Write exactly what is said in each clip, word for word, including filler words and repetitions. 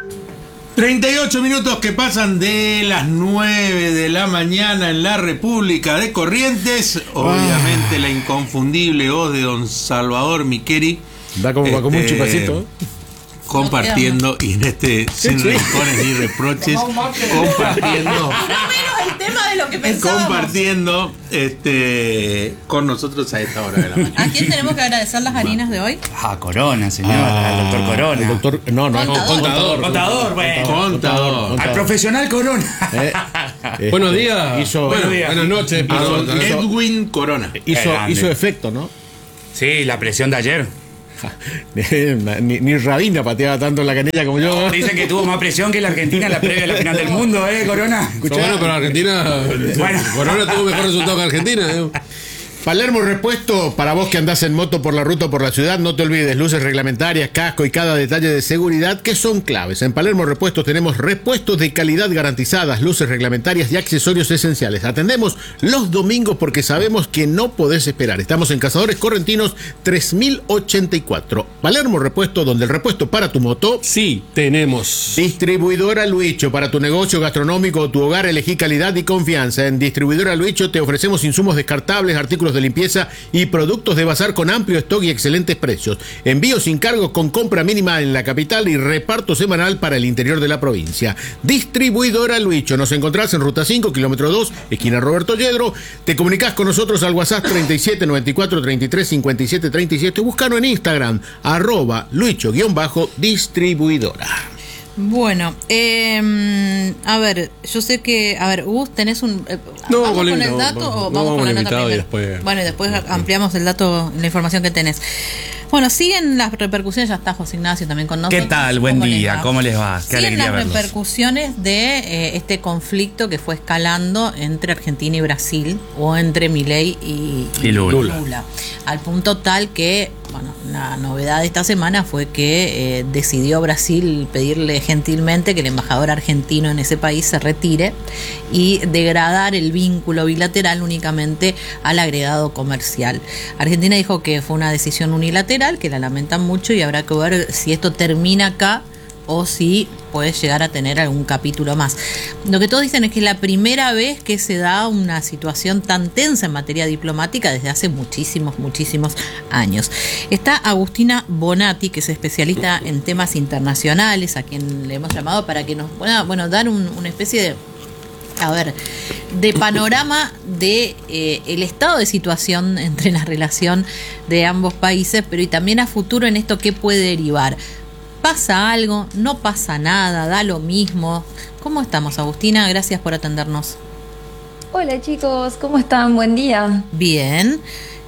treinta y ocho minutos que pasan de las nueve de la mañana en la República de Corrientes. Obviamente ah. la inconfundible voz de don Salvador Miqueri. Da como este, para comer un chupacito. Compartiendo, y en este sin rincones ni reproches, compartiendo. el tema de lo que pensábamos. Compartiendo este, con nosotros a esta hora de la mañana. ¿A quién tenemos que agradecer las harinas de hoy? A Corona, señor, ah, al doctor Corona. El doctor, no, no, contador. no, contador. Contador, bueno. Contador. Contador. Al profesional Corona. Eh, este, Buenos días. Hizo, Buenos días. Buenas noches. Hizo, Edwin Corona. Hizo, hizo efecto, ¿no? Sí, la presión de ayer. ni, ni Rabina pateaba tanto en la canilla como yo. Dicen que tuvo más presión que la Argentina en la previa de la final del mundo, ¿eh, Corona? Pero bueno, pero Argentina. Bueno. Corona tuvo mejor resultado que Argentina, ¿eh? Palermo Repuesto, para vos que andás en moto por la ruta o por la ciudad, no te olvides, luces reglamentarias, casco y cada detalle de seguridad que son claves. En Palermo Repuestos tenemos repuestos de calidad garantizadas, luces reglamentarias y accesorios esenciales. Atendemos los domingos porque sabemos que no podés esperar. Estamos en Cazadores Correntinos tres mil ochenta y cuatro. Palermo Repuesto, donde el repuesto para tu moto... Sí, tenemos. Distribuidora Luicho, para tu negocio gastronómico o tu hogar, elegí calidad y confianza. En Distribuidora Luicho te ofrecemos insumos descartables, artículos de limpieza y productos de bazar con amplio stock y excelentes precios. Envío sin cargo con compra mínima en la capital y reparto semanal para el interior de la provincia. Distribuidora Luicho. Nos encontrás en Ruta cinco, kilómetro dos, esquina Roberto Yedro. Te comunicás con nosotros al WhatsApp treinta y siete, noventa y cuatro, treinta y tres, cincuenta y siete, treinta y siete. Búscanos en Instagram, arroba Luicho-distribuidora. Bueno, eh, a ver, yo sé que, a ver, Gus, ¿tenés un... Eh, no, ¿Vamos con el no, dato no, o no, vamos con la nota primero? Y después, bueno, y después ampliamos el dato, la información que tenés. Bueno, siguen las repercusiones, ya está José Ignacio también con nosotros. ¿Qué tal? Buen día, ¿cómo les va? Qué siguen alegría las verlos. repercusiones de eh, este conflicto que fue escalando entre Argentina y Brasil, o entre Milei y, y Lula. Lula. Al punto tal que, bueno, la novedad de esta semana fue que eh, decidió Brasil pedirle gentilmente que el embajador argentino en ese país se retire y degradar el vínculo bilateral únicamente al agregado comercial. Argentina dijo que fue una decisión unilateral, que la lamentan mucho y habrá que ver si esto termina acá o si puede llegar a tener algún capítulo más. Lo que todos dicen es que es la primera vez que se da una situación tan tensa en materia diplomática desde hace muchísimos, muchísimos años. Está Agustina Bonatti, que es especialista en temas internacionales, a quien le hemos llamado para que nos pueda, bueno, dar un, una especie de, a ver, de panorama de eh, el estado de situación entre la relación de ambos países, pero y también a futuro en esto qué puede derivar. ¿Pasa algo? ¿No pasa nada? ¿Da lo mismo? ¿Cómo estamos, Agustina? Gracias por atendernos. Hola chicos, ¿cómo están? Buen día. Bien.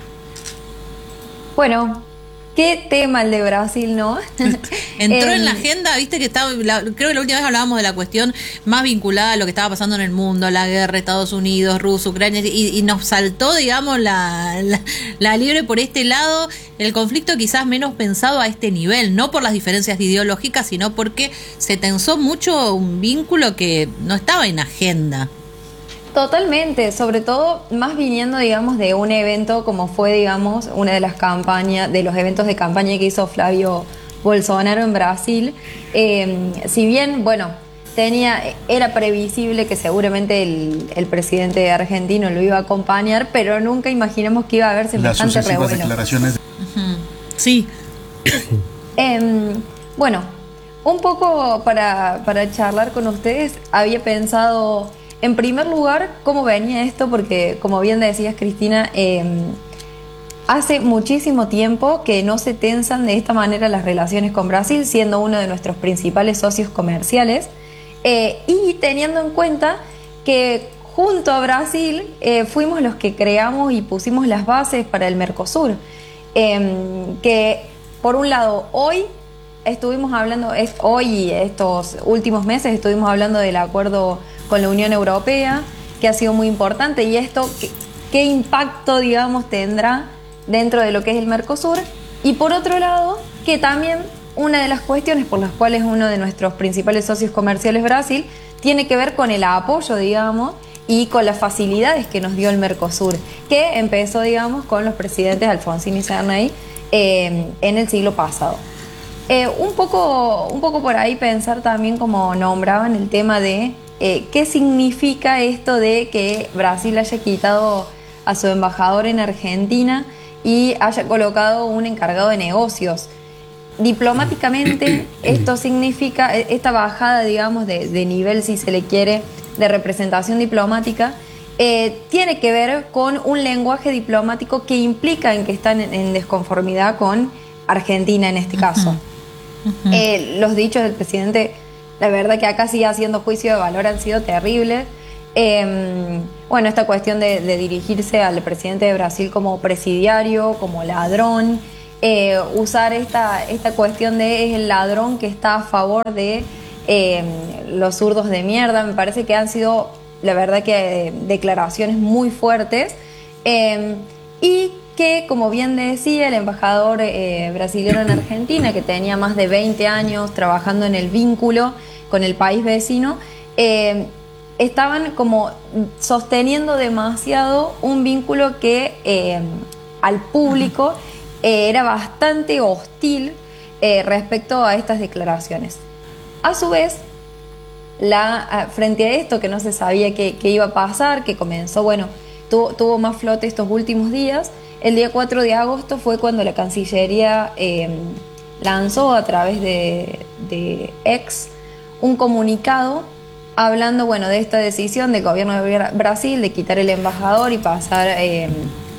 Bueno, qué tema el de Brasil, ¿no? Entró eh, en la agenda, viste que estaba, la, creo que la última vez hablábamos de la cuestión más vinculada a lo que estaba pasando en el mundo, la guerra, Estados Unidos, Rusia, Ucrania, y, y nos saltó, digamos, la, la, la liebre por este lado, el conflicto quizás menos pensado a este nivel, no por las diferencias ideológicas, sino porque se tensó mucho un vínculo que no estaba en agenda. Totalmente, sobre todo más viniendo, digamos, de un evento como fue, digamos, una de las campañas, de los eventos de campaña que hizo Flavio Bolsonaro en Brasil. Eh, si bien, bueno, tenía, era previsible que seguramente el, el presidente argentino lo iba a acompañar, pero nunca imaginamos que iba a haber semejante revuelo. Declaraciones de... Uh-huh. Sí. eh, bueno, un poco para, para charlar con ustedes, había pensado... En primer lugar, ¿cómo venía esto? Porque, como bien decías, Cristina, eh, hace muchísimo tiempo que no se tensan de esta manera las relaciones con Brasil, siendo uno de nuestros principales socios comerciales, eh, y teniendo en cuenta que junto a Brasil eh, fuimos los que creamos y pusimos las bases para el Mercosur, eh, que por un lado hoy estuvimos hablando, es, hoy estos últimos meses estuvimos hablando del acuerdo con la Unión Europea, que ha sido muy importante, y esto, ¿qué, qué impacto, digamos, tendrá dentro de lo que es el Mercosur? Y por otro lado, que también una de las cuestiones por las cuales uno de nuestros principales socios comerciales, Brasil, tiene que ver con el apoyo, digamos, y con las facilidades que nos dio el Mercosur, que empezó, digamos, con los presidentes Alfonsín y Sarney eh, en el siglo pasado. Eh, un poco, un poco por ahí pensar también, como nombraban, el tema de eh, qué significa esto de que Brasil haya quitado a su embajador en Argentina y haya colocado un encargado de negocios. Diplomáticamente, esto significa, esta bajada, digamos, de, de nivel, si se le quiere, de representación diplomática, eh, tiene que ver con un lenguaje diplomático que implica en que están en, en desconformidad con Argentina en este caso. Uh-huh. Eh, los dichos del presidente, la verdad que acá sigue haciendo juicio de valor, han sido terribles. Eh, bueno, esta cuestión de, de dirigirse al presidente de Brasil como presidiario, como ladrón, eh, usar esta, esta cuestión de es el ladrón que está a favor de eh, los zurdos de mierda, me parece que han sido, la verdad que, eh, declaraciones muy fuertes. Eh, y que, como bien decía el embajador eh, brasileño en Argentina, que tenía más de veinte años trabajando en el vínculo con el país vecino, eh, estaban como sosteniendo demasiado un vínculo que eh, al público eh, era bastante hostil eh, respecto a estas declaraciones. A su vez, la, frente a esto que no se sabía qué iba a pasar, que comenzó, bueno, tuvo, tuvo más flote estos últimos días. El día cuatro de agosto fue cuando la Cancillería eh, lanzó a través de, de X un comunicado hablando, bueno, de esta decisión del gobierno de Brasil de quitar el embajador y pasar eh,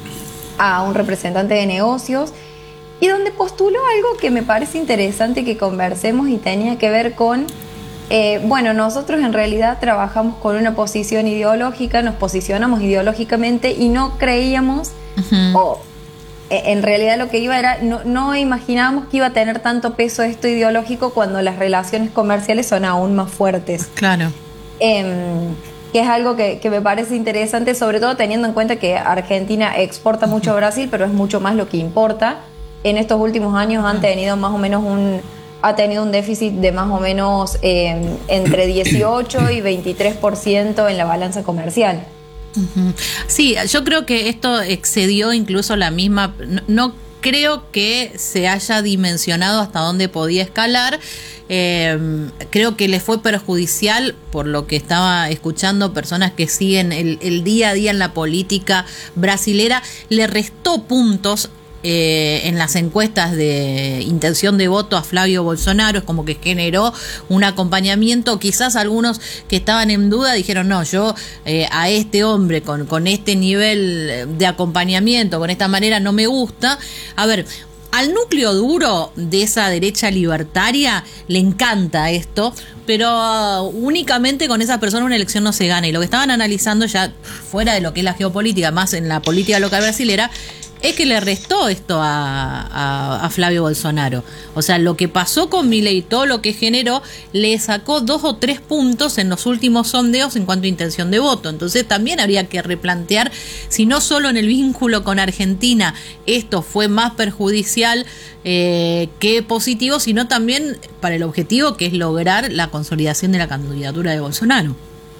a un representante de negocios, y donde postuló algo que me parece interesante que conversemos y tenía que ver con, eh, bueno, nosotros en realidad trabajamos con una posición ideológica, nos posicionamos ideológicamente y no creíamos, uh-huh. o en realidad lo que iba era, no, no imaginábamos que iba a tener tanto peso esto ideológico cuando las relaciones comerciales son aún más fuertes. Claro. Eh, que es algo que, que me parece interesante, sobre todo teniendo en cuenta que Argentina exporta mucho a Brasil, pero es mucho más lo que importa. En estos últimos años han tenido más o menos un, ha tenido un déficit de más o menos eh, entre dieciocho y veintitrés por ciento en la balanza comercial. Uh-huh. Sí, yo creo que esto excedió incluso la misma, no, no creo que se haya dimensionado hasta dónde podía escalar. Eh, creo que le fue perjudicial, por lo que estaba escuchando personas que siguen el, el día a día en la política brasilera, le restó puntos Eh, en las encuestas de intención de voto a Flavio Bolsonaro. Es como que generó un acompañamiento. Quizás algunos que estaban en duda dijeron, no, yo eh, a este hombre con, con este nivel de acompañamiento, con esta manera, no me gusta. A ver, al núcleo duro de esa derecha libertaria le encanta esto, pero uh, únicamente con esa persona una elección no se gana. Y lo que estaban analizando, ya fuera de lo que es la geopolítica, más en la política local brasilera, es que le restó esto a, a, a Flavio Bolsonaro. O sea, lo que pasó con Milei y todo lo que generó, le sacó dos o tres puntos en los últimos sondeos en cuanto a intención de voto. Entonces también habría que replantear si no solo en el vínculo con Argentina esto fue más perjudicial eh, que positivo, sino también para el objetivo que es lograr la consolidación de la candidatura de Bolsonaro.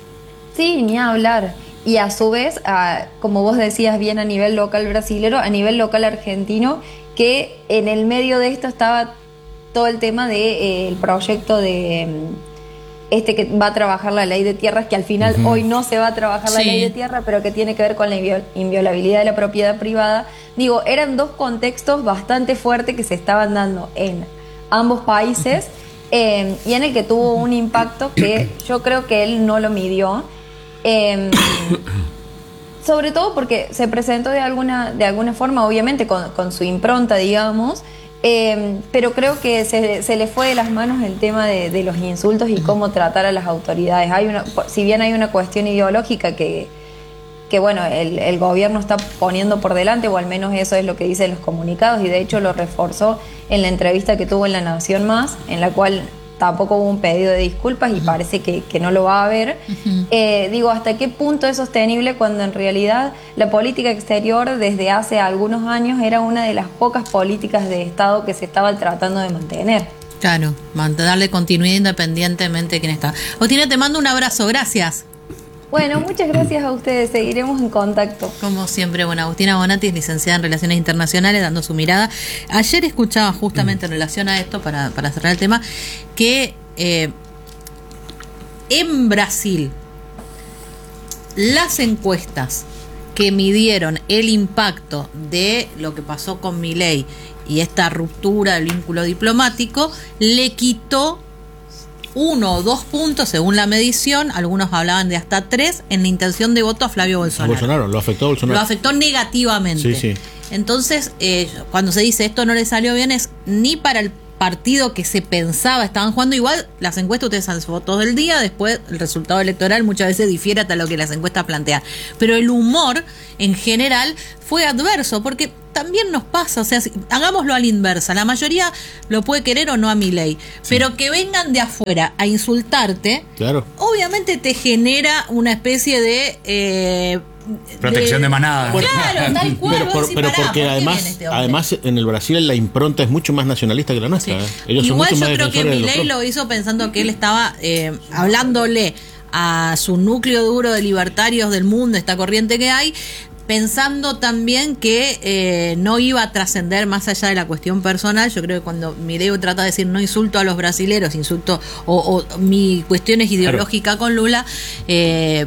Sí, ni hablar. Y a su vez, a, como vos decías bien a nivel local brasilero, a nivel local argentino, que en el medio de esto estaba todo el tema del de, eh, proyecto de este que va a trabajar la ley de tierras, que al final uh-huh. hoy no se va a trabajar la sí. ley de tierra, pero que tiene que ver con la inviol- inviolabilidad de la propiedad privada. Digo, eran dos contextos bastante fuertes que se estaban dando en ambos países, uh-huh. eh, y en el que tuvo un impacto que yo creo que él no lo midió. Eh, sobre todo porque se presentó de alguna de alguna forma, obviamente con, con su impronta, digamos, eh, pero creo que se, se le fue de las manos el tema de, de los insultos y cómo tratar a las autoridades. Hay una, si bien hay una cuestión ideológica que, que bueno, el, el gobierno está poniendo por delante, o al menos eso es lo que dicen los comunicados, y de hecho lo reforzó en la entrevista que tuvo en La Nación Más, en la cual tampoco hubo un pedido de disculpas y parece que, que no lo va a haber. Uh-huh. Eh, digo, ¿hasta qué punto es sostenible cuando en realidad la política exterior desde hace algunos años era una de las pocas políticas de Estado que se estaba tratando de mantener? Claro, darle continuidad independientemente de quién está. Otina, te mando un abrazo, gracias. Bueno, muchas gracias a ustedes, seguiremos en contacto. Como siempre, bueno, Agustina Bonatti es licenciada en Relaciones Internacionales, dando su mirada. Ayer escuchaba justamente en relación a esto, para, para cerrar el tema, que eh, en Brasil las encuestas que midieron el impacto de lo que pasó con Milei y esta ruptura del vínculo diplomático, le quitó uno o dos puntos según la medición, algunos hablaban de hasta tres, en la intención de voto a Flavio Bolsonaro. Bolsonaro, lo afectó a Bolsonaro. Lo afectó negativamente. Sí, sí. Entonces, eh, cuando se dice esto no le salió bien, es ni para el partido que se pensaba estaban jugando. Igual las encuestas, ustedes hacen fotos del día, después el resultado electoral muchas veces difiere hasta lo que las encuestas plantean, pero el humor en general fue adverso, porque también nos pasa, o sea, si, hagámoslo a la inversa, la mayoría lo puede querer o no a Milei, sí, pero que vengan de afuera a insultarte, claro, obviamente te genera una especie de eh, protección de, de manada. Claro, tal cual. Pero, por, pero porque ¿por además, este además en el Brasil la impronta es mucho más nacionalista que la nuestra. Sí. Ellos Igual son mucho yo más creo que Milei lo hizo pensando que él estaba eh, hablándole a su núcleo duro de libertarios del mundo, esta corriente que hay, pensando también que eh, no iba a trascender más allá de la cuestión personal. Yo creo que cuando Milei trata de decir no insulto a los brasileros, insulto o, o mi cuestión es ideológica, claro, con Lula, eh,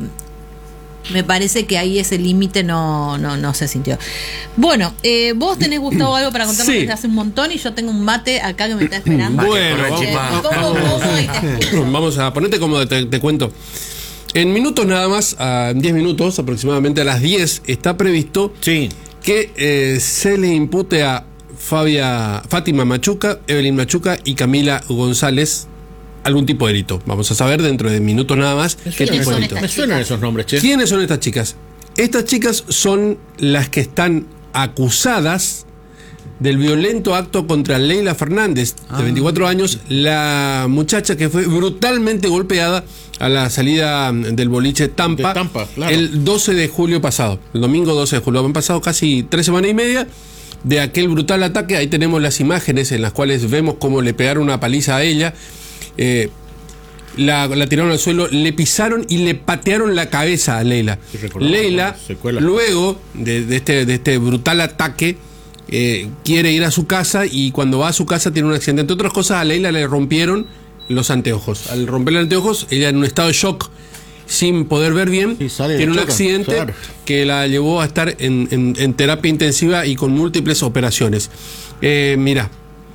me parece que ahí ese límite no, no, no se sintió. Bueno, eh, vos tenés, Gustavo, algo para contarnos, sí, desde hace un montón, y yo tengo un mate acá que me está esperando. Bueno, eh, vamos, ¿cómo, vamos, cómo vamos a ponerte cómodo, te, te cuento. En minutos nada más, a diez minutos, aproximadamente a las diez, está previsto, sí, que eh, se le impute a Fabia, Fátima Machuca, Evelyn Machuca y Camila González algún tipo de delito. Vamos a saber dentro de minutos nada más qué tipo de delito. Me suenan esos nombres, che. ¿Quiénes son estas chicas? Estas chicas son las que están acusadas del violento acto contra Leila Fernández, de ah. veinticuatro años, la muchacha que fue brutalmente golpeada a la salida del boliche Tampa, de Tampa, claro, el doce de julio pasado, el domingo doce de julio. Han pasado casi tres semanas y media de aquel brutal ataque. Ahí tenemos las imágenes en las cuales vemos cómo le pegaron una paliza a ella. Eh, la, la tiraron al suelo, le pisaron y le patearon la cabeza a Leila. Leila, luego de, de, este, de este brutal ataque, eh, quiere ir a su casa, y cuando va a su casa tiene un accidente. Entre otras cosas, a Leila le rompieron los anteojos. Al romperle los anteojos, ella en un estado de shock, sin poder ver bien, sí, tiene un choca, accidente, claro, que la llevó a estar en, en, en terapia intensiva y con múltiples operaciones. Eh, mira,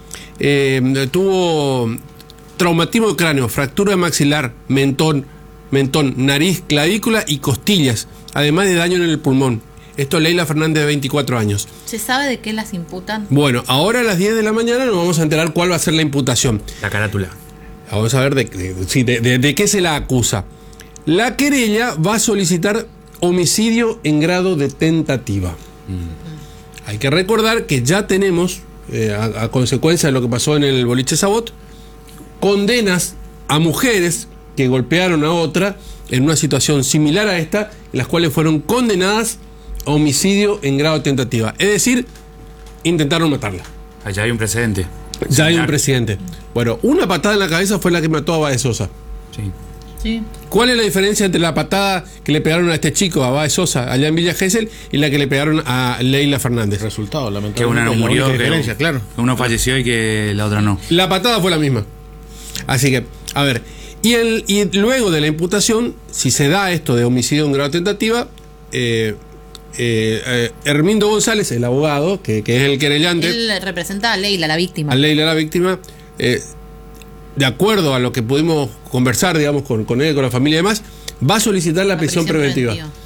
eh, tuvo traumatismo de cráneo, fractura de maxilar, mentón, mentón, nariz, clavícula y costillas, además de daño en el pulmón. Esto es Leila Fernández, de veinticuatro años. ¿Se sabe de qué las imputan? Bueno, ahora a las diez de la mañana nos vamos a enterar cuál va a ser la imputación. La carátula. Vamos a ver de, de, sí, de, de, de qué se la acusa. La querella va a solicitar homicidio en grado de tentativa. Mm. Hay que recordar que ya tenemos, eh, a, a consecuencia de lo que pasó en el boliche Sabot, condenas a mujeres que golpearon a otra en una situación similar a esta, en las cuales fueron condenadas a homicidio en grado de tentativa. Es decir, intentaron matarla. Allá hay un precedente. Ya hay un precedente. Bueno, una patada en la cabeza fue la que mató a Baez Sosa. Sí. Sí. ¿Cuál es la diferencia entre la patada que le pegaron a este chico, a Baez Sosa, allá en Villa Gesell, y la que le pegaron a Leila Fernández? Resultado, lamentablemente. Que una no murió, que, claro, que uno falleció y que la otra no. La patada fue la misma. Así que, a ver, y, el, y luego de la imputación, si se da esto de homicidio en grado de tentativa, eh, eh, eh, Hermindo González, el abogado, que, que es el querellante, él representa a Leila, la víctima. A Leila, la víctima, eh, de acuerdo a lo que pudimos conversar, digamos, con, con él, con la familia y demás, va a solicitar la, la prisión, prisión preventiva. preventiva.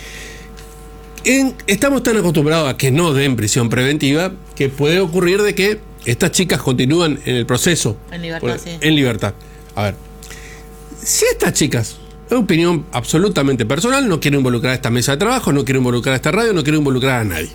En, estamos tan acostumbrados a que no den prisión preventiva que puede ocurrir de que estas chicas continúan en el proceso. En libertad, por, sí. En libertad. A ver, si estas chicas, es una opinión absolutamente personal, no quiero involucrar a esta mesa de trabajo, no quiero involucrar a esta radio, no quiero involucrar a nadie.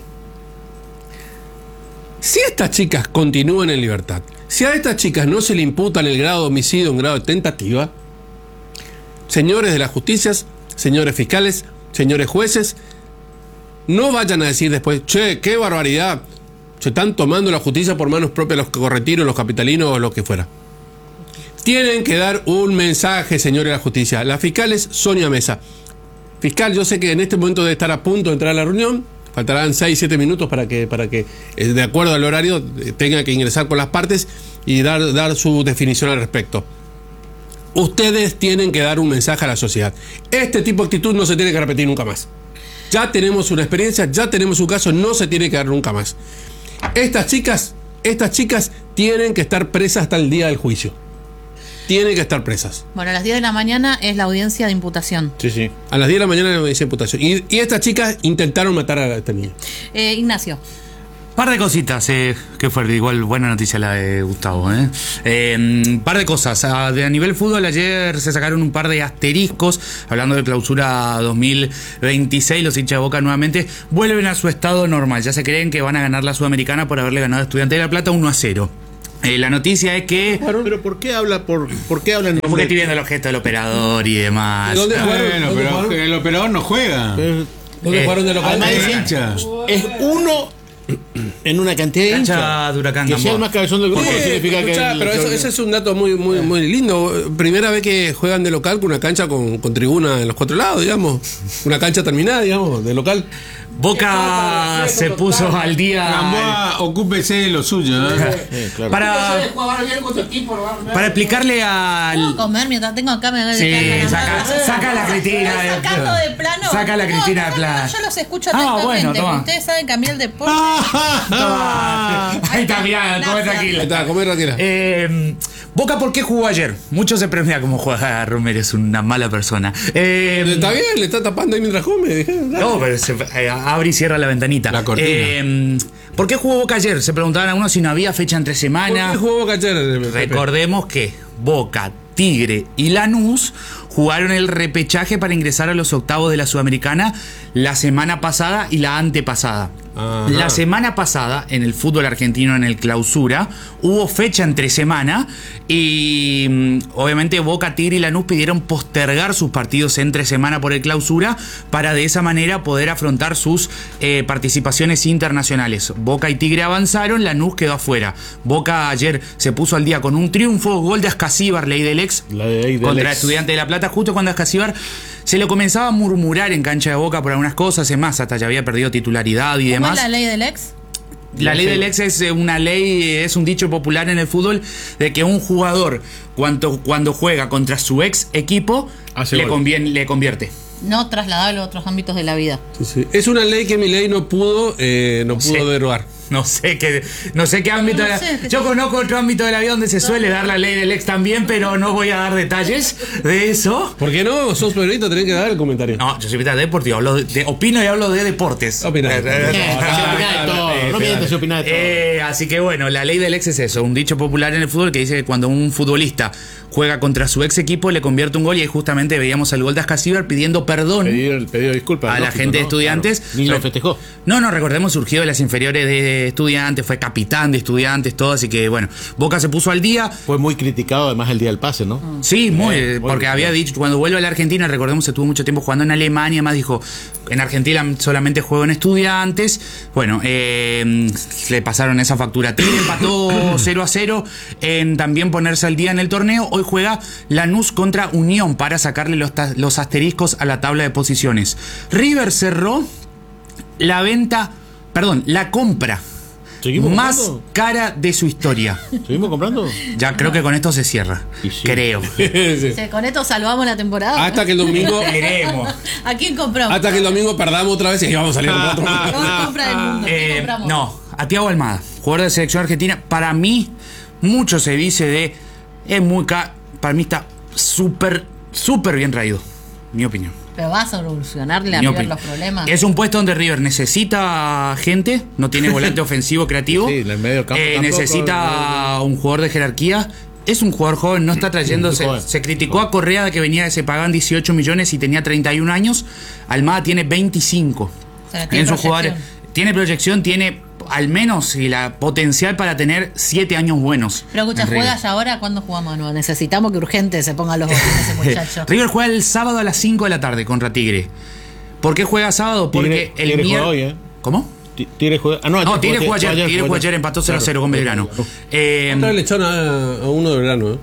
Si estas chicas continúan en libertad, si a estas chicas no se le imputan el grado de homicidio en grado de tentativa, señores de las justicias, señores fiscales, señores jueces, no vayan a decir después, che, qué barbaridad, se están tomando la justicia por manos propias los corretiros, los capitalinos o lo que fuera. Tienen que dar un mensaje, señores de la justicia. La fiscal es Sonia Mesa. fiscal, yo sé que en este momento debe estar a punto de entrar a la reunión. Faltarán seis, siete minutos para que, para que eh, de acuerdo al horario, eh, tenga que ingresar con las partes y dar, dar su definición al respecto. Ustedes tienen que dar un mensaje a la sociedad. Este tipo de actitud no se tiene que repetir nunca más. Ya tenemos una experiencia, ya tenemos un caso, no se tiene que dar nunca más. Estas chicas, estas chicas tienen que estar presas hasta el día del juicio. Tienen que estar presas. Bueno, a las diez de la mañana es la audiencia de imputación. Sí, sí. A las diez de la mañana no dice imputación. Y, y estas chicas intentaron matar a esta niña. Eh, Ignacio. Par de cositas, eh, que fue igual buena noticia la de Gustavo. Eh. Eh, par de cosas. A, de, a nivel fútbol, ayer se sacaron un par de asteriscos. Hablando de clausura dos mil veintiséis, los hinchas de Boca nuevamente vuelven a su estado normal. Ya se creen que van a ganar la Sudamericana por haberle ganado a Estudiantes de La Plata uno a cero. Eh, la noticia es que... Pero ¿por qué habla por, por qué hablan? Porque estoy viendo los gestos del operador y demás. ¿Dónde jugaron? Bueno, ¿Dónde pero jugaron? el operador no juega. ¿Dónde Eh, jugaron de local? además Es es hincha. Es uno en una cantidad de Cancha hinchas. de Huracán Que sea el Gamboa. más cabezón del grupo no Porque, significa que... escuchá, el- pero eso, ese es un dato muy, muy, muy lindo. Primera vez que juegan de local con una cancha con, con tribuna en los cuatro lados, digamos. Una cancha terminada, digamos, de local. Boca se puso al día... Gamboa, ocúpese de lo suyo. ¿eh? Sí, claro. Para, para explicarle ¿Puedo al... comer mientras tengo acá? Me Sí, saca, saca la Cristina. ¿Estás de- sacando de plano? Saca la No, Cristina de no, plano. Yo los escucho Ah, atentamente. bueno, toma. Ustedes saben que a mí el deporte... Toma. Ahí está, mirá, come Gracias. Ahí tranquila. está, comer tranquila. Eh, Boca, ¿por qué jugó ayer? Muchos se premian como juega Romero, es una mala persona. Eh, Está bien, le está tapando ahí mientras come. dije, dale. No, pero se, eh, abre y cierra la ventanita. La cortina. Eh, ¿Por qué jugó Boca ayer? Se preguntaban algunos si no había fecha entre ¿Por semana. qué jugó Boca ayer, Pepe? Recordemos que Boca, Tigre y Lanús jugaron el repechaje para ingresar a los octavos de la Sudamericana la semana pasada y la antepasada. Ajá. La semana pasada, en el fútbol argentino, en el clausura, hubo fecha entre semana y mm, obviamente Boca, Tigre y Lanús pidieron postergar sus partidos entre semana por el clausura para de esa manera poder afrontar sus eh, participaciones internacionales. Boca y Tigre avanzaron, Lanús quedó afuera. Boca ayer se puso al día con un triunfo, gol de Ascasíbar, ley del ex, La de ahí del contra ex. Estudiantes de La Plata, justo cuando Ascasíbar se lo comenzaba a murmurar en cancha de Boca por algunas cosas, es más, hasta ya había perdido titularidad y ¿Cómo demás. es la ley del ex? La ley del ex es eh, una ley, es un dicho popular en el fútbol de que un jugador cuando, cuando juega contra su ex equipo Hace le, gol. conviene, le convierte. No trasladable a otros ámbitos de la vida. Sí, sí. Es una ley que mi ley no pudo, eh, no pudo Sí. derogar. No sé qué, no sé qué ámbito. No de la- sé, que yo te- conozco otro ámbito de la vida donde se suele dar la ley del ex también, pero no voy a dar detalles de eso. ¿Por qué no? Sos periodista, tenés que dar el comentario. No, yo soy periodista deportivo, hablo de, de- opino y hablo de deportes. Opina. Eh, eh, Sí, se opina de todo, no mientes, se opina de todo. Eh, así que bueno, la ley del ex es eso, un dicho popular en el fútbol que dice que cuando un futbolista juega contra su ex equipo le convierte un gol y ahí justamente veíamos el gol de Ascasíbar pidiendo perdón Pedir el pedido de disculpas. a la lógico, gente de ¿no? Estudiantes. Claro. Ni lo festejó. No, no, recordemos, surgió de las inferiores de Estudiantes, fue capitán de Estudiantes, todo, así que bueno, Boca se puso al día. Fue muy criticado además el día del pase, ¿no? Sí, muy, Eh, muy porque bien. había dicho, cuando vuelve a la Argentina, recordemos, estuvo mucho tiempo jugando en Alemania, más dijo, en Argentina solamente juego en Estudiantes. Bueno, eh, le pasaron esa factura. Tigre empató cero a cero en también ponerse al día en el torneo. Hoy juega Lanús contra Unión para sacarle los, ta- los asteriscos a la tabla de posiciones. River cerró la venta, perdón, la compra ¿Seguimos más comprando? cara de su historia. ¿Seguimos comprando? Ya creo que con esto se cierra. Y sí. Creo. Sí. Sí, con esto salvamos la temporada. Hasta que el domingo, Veremos. ¿A quién compramos? hasta que el domingo perdamos otra vez y ahí vamos a salir con otro. Toda compra del mundo. ¿Quién Eh, compramos? no, a Thiago Almada, jugador de selección argentina. Para mí, mucho se dice de. Es muy ca Para mí está súper, súper bien traído. Mi opinión. Pero va a solucionarle a Mi River opinión. los problemas. Es un puesto donde River necesita gente, no tiene volante ofensivo creativo. Sí, en el medio campo Eh, tampoco, necesita un jugador de jerarquía. Es un jugador joven, no está trayendo. Muy Se, joven. se criticó a Correa de que venía, se pagaban dieciocho millones y tenía treinta y un años. Almada tiene veinticinco. O sea, tiene En sus jugadores. proyección. Tiene proyección, tiene al menos y la potencial para tener siete años buenos. Pero escucha, en River. ¿juega ya ahora? ¿Cuándo jugamos? No, necesitamos que urgente se pongan los botines ese muchacho. River juega el sábado a las cinco de la tarde contra Tigre. ¿Por qué juega sábado? Porque Tigre- el Tigre juega miércoles. hoy, ¿eh? ¿Cómo? Ti- Tigre juega. Ah, no, No, Tigre jugó ayer. Tigre jugó ayer, empató cero a cero con Belgrano. Eh, Otra vez le echaron a, a uno de verano, ¿eh?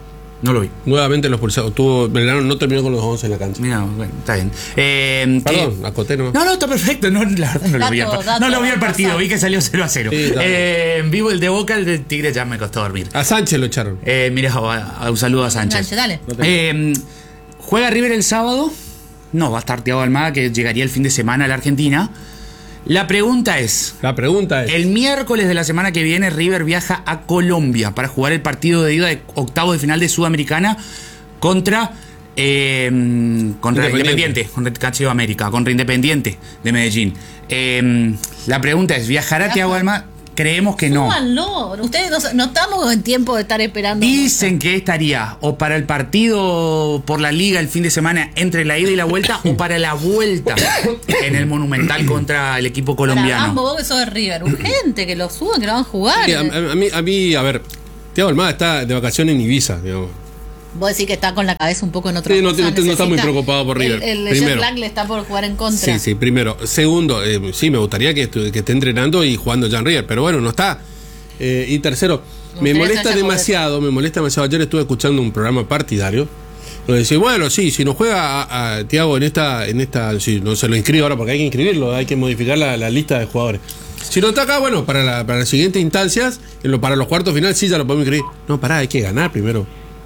No lo vi. Nuevamente los expulsados. Tuvo, Belgrano no terminó con los once en la cancha. Mira, bueno, está bien. Eh, Perdón, que- acoté nomás. No, no, está perfecto. No, la verdad no lo vi al, Dato, par- no lo vi al dato, partido. pasado. Vi que salió cero a cero. Sí, dale. eh, en vivo el de Boca, el de Tigre ya me costó dormir. A Sánchez lo echaron. Eh, mira, a- a- un saludo a Sánchez. Sánchez, dale. Eh, ¿Juega River el sábado? No, va a estar Thiago Almada, que llegaría el fin de semana a la Argentina. La pregunta es, La pregunta es. el miércoles de la semana que viene River viaja a Colombia para jugar el partido de ida de octavo de final de Sudamericana contra, eh, contra Independiente. Independiente, contra Cacho América, contra Independiente de Medellín. Eh, la pregunta es, ¿viajará Viaja. Thiago Almada? Creemos que no. Súbanlo. Ustedes no, no estamos en tiempo de estar esperando. Dicen que estaría o para el partido por la liga el fin de semana entre la ida y la vuelta o para la vuelta en el Monumental contra el equipo Para colombiano. ambos, vos que sos de River. Urgente, que lo suban, que lo van a jugar. Sí, a, a mí, a mí, a ver, Thiago Almada está de vacaciones en Ibiza, digamos. Vos decís que está con la cabeza un poco en otra Sí, no, cosa, no, no está necesita- muy preocupado por River. El, el Primero. Jet Lag le está por jugar en contra. Sí, sí, primero. Segundo, eh, sí, me gustaría que, estu- que esté entrenando y jugando ya en River, pero bueno, no está. Eh, y tercero, me gustaría que molesta haya demasiado, me molesta demasiado. Ayer estuve escuchando un programa partidario. Donde decía, bueno, sí, si no juega a, a Thiago en esta, en esta, si no se lo inscribe ahora porque hay que inscribirlo, hay que modificar la, la lista de jugadores. Si no está acá, bueno, para, la, para las siguientes instancias, en lo, para los cuartos finales sí ya lo podemos inscribir. No, pará, hay que ganar primero.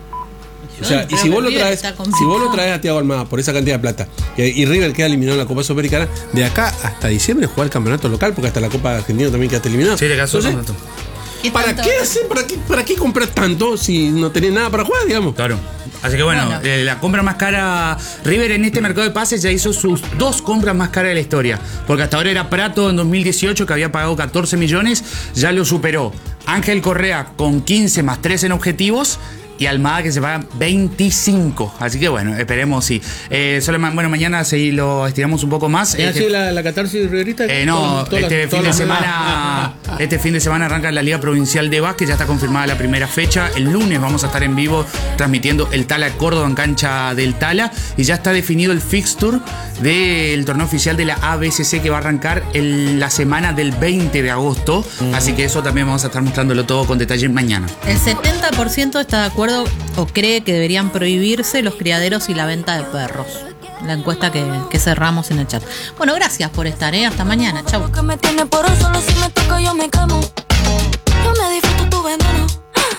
O sea, y Pero si vos que lo River traes, está si complicado. vos lo traes a Thiago Almada por esa cantidad de plata y, y River queda eliminado en la Copa Sudamericana, de acá hasta diciembre juega el campeonato local, porque hasta la Copa Argentina también quedaste eliminado. Sí, le casó Entonces, ¿Qué ¿para tanto? qué hacen? ¿Para qué, ¿Para qué comprar tanto si no tenés nada para jugar, digamos? Claro. Así que bueno, Bueno. eh, la compra más cara, River en este mercado de pases ya hizo sus dos compras más caras de la historia. Porque hasta ahora era Prato en dos mil dieciocho, que había pagado catorce millones, ya lo superó. Ángel Correa con quince más tres en objetivos. Y Almada que se paga veinticinco. Así que bueno, esperemos sí. Eh, solo ma- bueno, mañana si lo estiramos un poco más. ¿Es Eh, así la, la catarsis riverista? Eh, no, Todas- todas este las- fin de todas las- semana este fin de semana arranca la Liga Provincial de Básquet, ya está confirmada la primera fecha. El lunes vamos a estar en vivo transmitiendo el Tala Córdoba en cancha del Tala y ya está definido el fixture del torneo oficial de la A B C C que va a arrancar en la semana del veinte de agosto. Así que eso también vamos a estar mostrándolo todo con detalle mañana. El setenta por ciento está de acuerdo o cree que deberían prohibirse los criaderos y la venta de perros. La encuesta que, que cerramos en el chat. Bueno, gracias por estar, ¿eh? Hasta mañana. Chau. Que me tiene por un solo si me toca yo me quemo. Yo me disfruto tu veneno.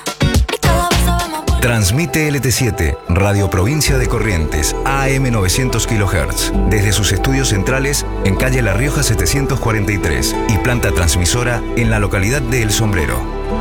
Y cada vez sabe más bueno. Transmite L T siete, Radio Provincia de Corrientes, A M novecientos kilohertz, desde sus estudios centrales en calle La Rioja setecientos cuarenta y tres y planta transmisora en la localidad de El Sombrero.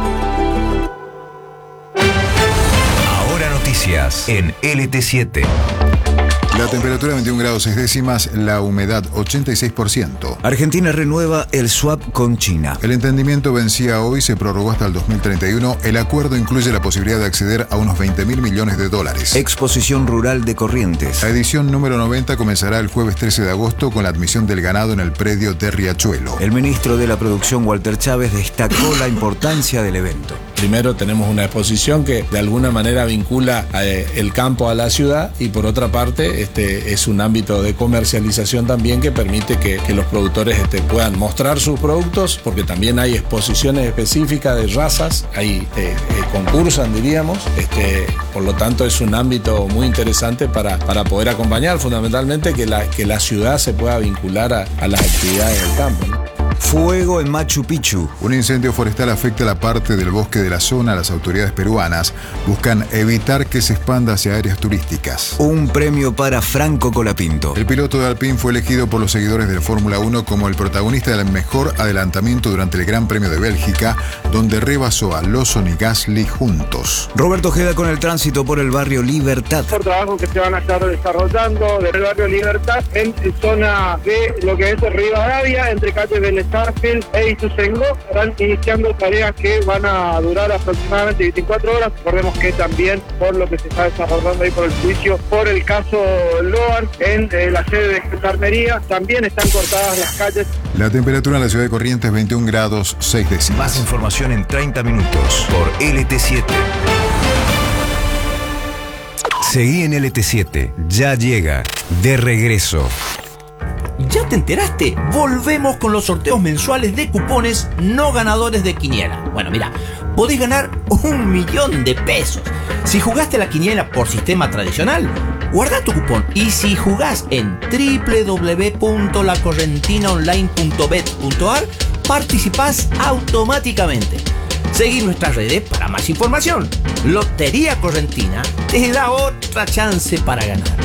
Ahora noticias en L T siete. La temperatura veintiún grados seis décimas, la humedad ochenta y seis por ciento. Argentina renueva el swap con China. El entendimiento vencía hoy, se prorrogó hasta el dos mil treinta y uno. El acuerdo incluye la posibilidad de acceder a unos veinte mil millones de dólares. Exposición Rural de Corrientes. La edición número noventa comenzará el jueves trece de agosto con la admisión del ganado en el predio de Riachuelo. El ministro de la Producción, Walter Chávez, destacó la importancia del evento. Primero tenemos una exposición que de alguna manera vincula eh, el campo a la ciudad y por otra parte este, es un ámbito de comercialización también que permite que, que los productores este, puedan mostrar sus productos porque también hay exposiciones específicas de razas, ahí eh, eh, concursan diríamos, este, por lo tanto es un ámbito muy interesante para, para poder acompañar fundamentalmente que la, que la ciudad se pueda vincular a, a las actividades del campo, ¿no? Fuego en Machu Picchu. Un incendio forestal afecta la parte del bosque de la zona. Las autoridades peruanas buscan evitar que se expanda hacia áreas turísticas. Un premio para Franco Colapinto. El piloto de Alpine fue elegido por los seguidores del Fórmula uno como el protagonista del mejor adelantamiento durante el Gran Premio de Bélgica, donde rebasó a Lawson y Gasly juntos. Roberto Ojeda con el tránsito por el barrio Libertad. Por trabajo que se van a estar desarrollando del barrio Libertad en zona de lo que es Rivadavia, entre calles del Starfield e Ituzaingó. Están iniciando tareas que van a durar aproximadamente veinticuatro horas. Recordemos que también por lo que se está desarrollando ahí por el juicio por el caso Loan en eh, la sede de Gendarmería, también están cortadas las calles. La temperatura en la ciudad de Corrientes veintiún grados seis décimas. Más información en treinta minutos por L T siete. Seguí en L T siete. Ya llega. De regreso. ¿Ya te enteraste? Volvemos con los sorteos mensuales de cupones no ganadores de quiniela. Bueno, mira, podés ganar un millón de pesos. Si jugaste la quiniela por sistema tradicional, guarda tu cupón. Y si jugás en doble u doble u doble u punto la correntina online punto bet punto a r, participás automáticamente. Seguí nuestras redes para más información. Lotería Correntina te da otra chance para ganar.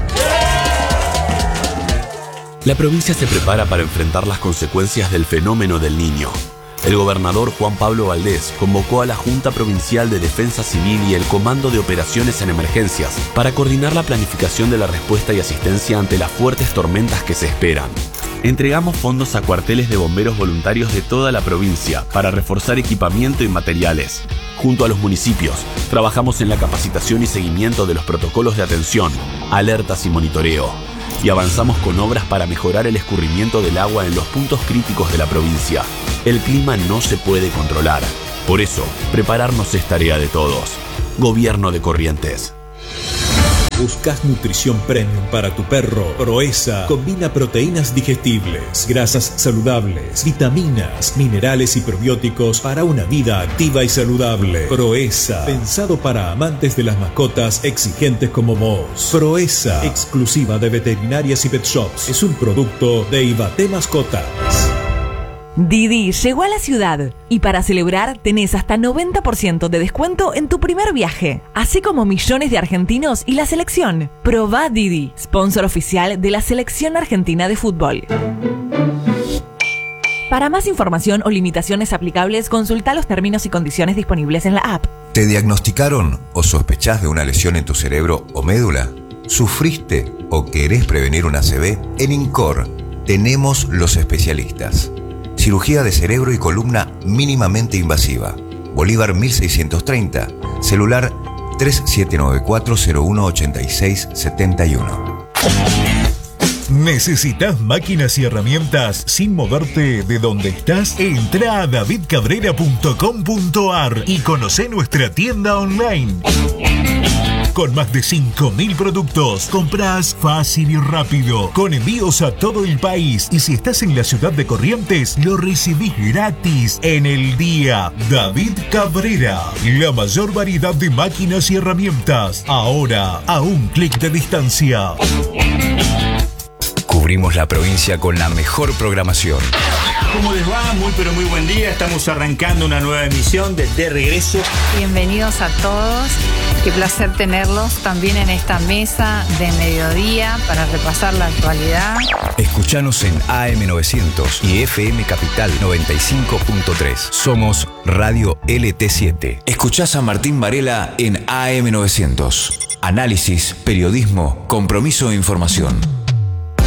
La provincia se prepara para enfrentar las consecuencias del fenómeno del Niño. El gobernador Juan Pablo Valdés convocó a la Junta Provincial de Defensa Civil y el Comando de Operaciones en Emergencias para coordinar la planificación de la respuesta y asistencia ante las fuertes tormentas que se esperan. Entregamos fondos a cuarteles de bomberos voluntarios de toda la provincia para reforzar equipamiento y materiales. Junto a los municipios, trabajamos en la capacitación y seguimiento de los protocolos de atención, alertas y monitoreo. Y avanzamos con obras para mejorar el escurrimiento del agua en los puntos críticos de la provincia. El clima no se puede controlar. Por eso, prepararnos es tarea de todos. Gobierno de Corrientes. ¿Buscas nutrición premium para tu perro? Proeza combina proteínas digestibles, grasas saludables, vitaminas, minerales y probióticos para una vida activa y saludable. Proeza, pensado para amantes de las mascotas exigentes como vos. Proeza, exclusiva de veterinarias y pet shops. Es un producto de Ibate Mascotas. Didi llegó a la ciudad y para celebrar tenés hasta noventa por ciento de descuento en tu primer viaje, así como millones de argentinos y la selección. Probá Didi, sponsor oficial de la Selección Argentina de Fútbol. Para más información o limitaciones aplicables, consulta los términos y condiciones disponibles en la app. ¿Te diagnosticaron o sospechás de una lesión en tu cerebro o médula? ¿Sufriste o querés prevenir una A C V? En INCOR tenemos los especialistas. Cirugía de cerebro y columna mínimamente invasiva. Bolívar mil seiscientos treinta. Celular tres siete nueve cuatro cero uno ocho seis siete uno. ¿Necesitas máquinas y herramientas sin moverte de donde estás? Entra a david cabrera punto com punto a r y conoce nuestra tienda online. Con más de cinco mil productos, compras fácil y rápido, con envíos a todo el país. Y si estás en la ciudad de Corrientes, lo recibís gratis en el día. David Cabrera, la mayor variedad de máquinas y herramientas, ahora a un clic de distancia. Cubrimos la provincia con la mejor programación. ¿Cómo les va? Muy pero muy buen día. Estamos arrancando una nueva emisión de De Regreso. Bienvenidos a todos. Qué placer tenerlos también en esta mesa de mediodía para repasar la actualidad. Escuchanos en A M novecientos y F M Capital noventa y cinco punto tres. Somos Radio L T siete. Escuchás a Martín Varela en A M novecientos. Análisis, periodismo, compromiso e información.